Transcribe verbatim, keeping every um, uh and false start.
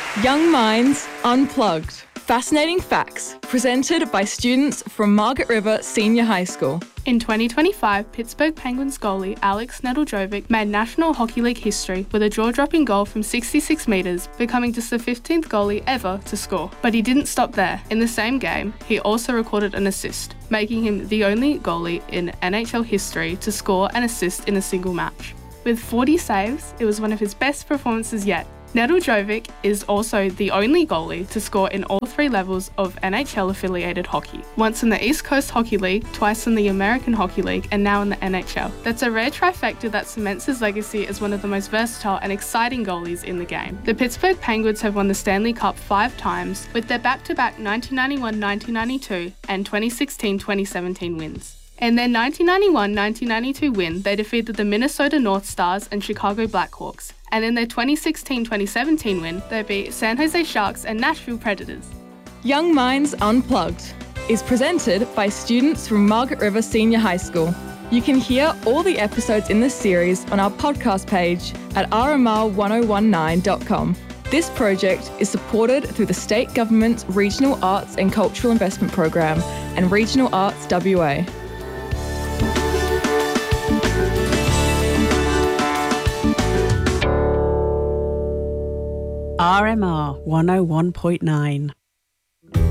Young Minds Unplugged. Fascinating facts presented by students from Margaret River Senior High School. In twenty twenty-five, Pittsburgh Penguins goalie Alex Nedeljkovic made National Hockey League history with a jaw-dropping goal from sixty-six metres, becoming just the fifteenth goalie ever to score. But he didn't stop there. In the same game, he also recorded an assist, making him the only goalie in N H L history to score an assist in a single match. With forty saves, it was one of his best performances yet. Nedeljkovic is also the only goalie to score in all three levels of N H L-affiliated hockey. Once in the East Coast Hockey League, twice in the American Hockey League, and now in the N H L. That's a rare trifecta that cements his legacy as one of the most versatile and exciting goalies in the game. The Pittsburgh Penguins have won the Stanley Cup five times, with their back-to-back nineteen ninety-one nineteen ninety-two and twenty sixteen twenty seventeen wins. In their nineteen ninety-one nineteen ninety-two win, they defeated the Minnesota North Stars and Chicago Blackhawks. And in their twenty sixteen twenty seventeen win, they beat San Jose Sharks and Nashville Predators. Young Minds Unplugged is presented by students from Margaret River Senior High School. You can hear all the episodes in this series on our podcast page at r m r one oh nine dot com. This project is supported through the State Government's Regional Arts and Cultural Investment Program and Regional Arts W A. R M R one oh one point nine.